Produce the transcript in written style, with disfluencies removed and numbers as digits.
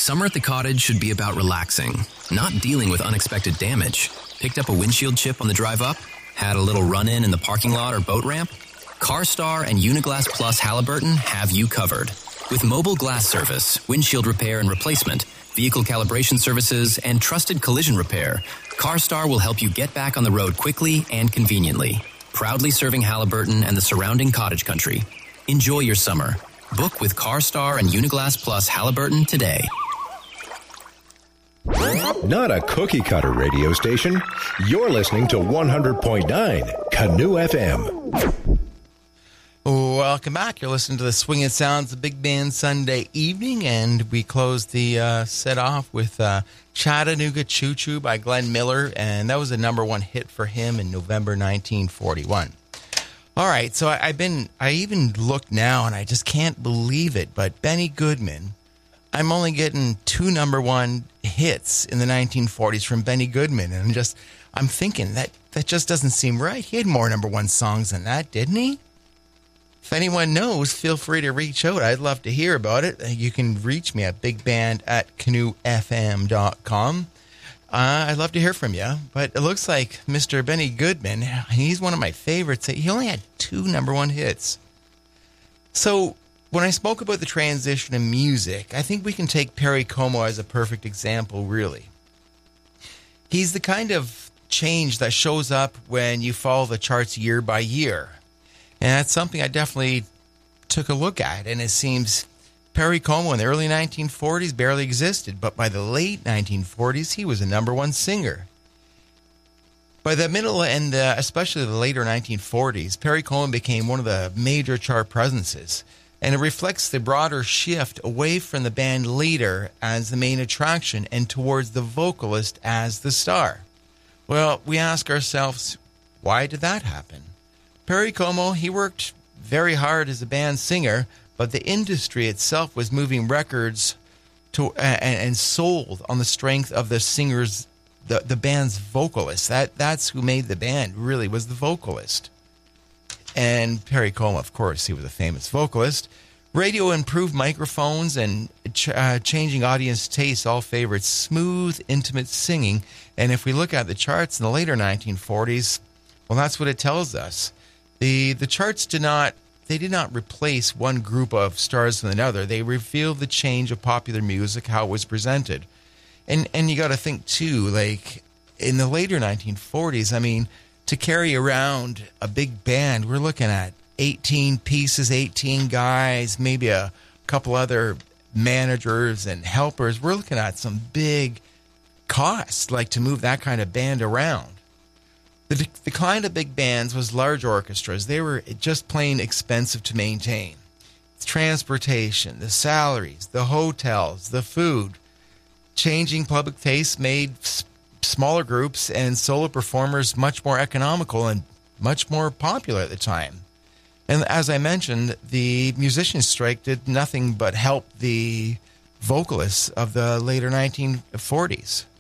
Summer at the cottage should be about relaxing, not dealing with unexpected damage. Picked up a windshield chip on the drive up? Had a little run-in the parking lot or boat ramp? CarStar and Uniglass Plus Halliburton have you covered. With mobile glass service, windshield repair and replacement, vehicle calibration services, and trusted collision repair, CarStar will help you get back on the road quickly and conveniently. Proudly serving Halliburton and the surrounding cottage country. Enjoy your summer. Book with CarStar and Uniglass Plus Halliburton today. Not a cookie-cutter radio station. You're listening to 100.9 Canoe FM. Welcome back. You're listening to the Swinging Sounds of Big Band Sunday evening, and we closed the set off with Chattanooga Choo Choo by Glenn Miller, and that was a number one hit for him in November 1941. All right, so I even looked now, and I just can't believe it, but Benny Goodman, I'm only getting 2 number one hits in the 1940s from Benny Goodman, and I'm thinking that just doesn't seem right. He had more number one songs than that, didn't he? If anyone knows, feel free to reach out. I'd love to hear about it. You can reach me at bigband@canoefm.com. I'd love to hear from you. But it looks like Mr. Benny Goodman, he's one of my favorites. He only had 2 number one hits. So when I spoke about the transition in music, I think we can take Perry Como as a perfect example, really. He's the kind of change that shows up when you follow the charts year by year. And that's something I definitely took a look at. And it seems Perry Como in the early 1940s barely existed. But by the late 1940s, he was a number one singer. By the middle and especially the later 1940s, Perry Como became one of the major chart presences. And it reflects the broader shift away from the band leader as the main attraction and towards the vocalist as the star. Well, we ask ourselves, why did that happen? Perry Como, he worked very hard as a band singer, but the industry itself was moving records to and sold on the strength of the singer's, the band's vocalist. That's who made the band, really, was the vocalist. And Perry Como, of course, he was a famous vocalist. Radio improved microphones and changing audience tastes all favored smooth, intimate singing. And if we look at the charts in the later 1940s, well, that's what it tells us. The charts did not replace one group of stars with another. They revealed the change of popular music, how it was presented. And you got to think, too, like in the later 1940s, I mean, to carry around a big band, we're looking at 18 pieces, 18 guys, maybe a couple other managers and helpers. We're looking at some big costs, like to move that kind of band around. The decline of big bands was large orchestras. They were just plain expensive to maintain. Transportation, the salaries, the hotels, the food. Changing public tastes made smaller groups and solo performers much more economical and much more popular at the time. And as I mentioned, the musicians' strike did nothing but help the vocalists of the later 1940s.